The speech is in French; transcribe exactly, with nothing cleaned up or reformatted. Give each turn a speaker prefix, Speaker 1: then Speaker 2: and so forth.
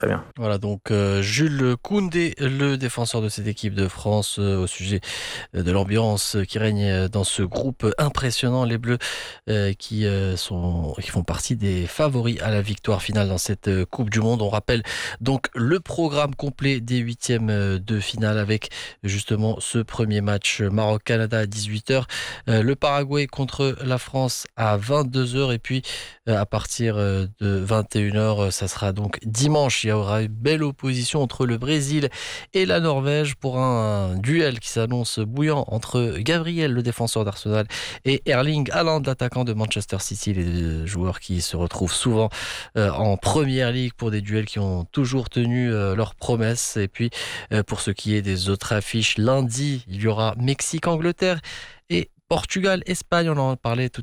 Speaker 1: Très bien.
Speaker 2: Voilà, donc euh, Jules Koundé, le défenseur de cette équipe de France, euh, au sujet euh, de l'ambiance qui règne euh, dans ce groupe impressionnant, les Bleus, euh, qui euh, sont, qui font partie des favoris à la victoire finale dans cette euh, Coupe du Monde. On rappelle donc le programme complet des huitièmes euh, de finale avec justement ce premier match Maroc-Canada à dix-huit heures, euh, le Paraguay contre la France à vingt-deux heures et puis euh, à partir euh, de vingt et une heures, ça sera donc dimanche. Il y aura une belle opposition entre le Brésil et la Norvège pour un, un duel qui s'annonce bouillant entre Gabriel, le défenseur d'Arsenal, et Erling Haaland, l'attaquant de Manchester City, les deux joueurs qui se retrouvent souvent euh, en première ligue pour des duels qui ont toujours tenu euh, leurs promesses. Et puis, euh, pour ce qui est des autres affiches, lundi, il y aura Mexique-Angleterre et Portugal-Espagne. On en parlait tout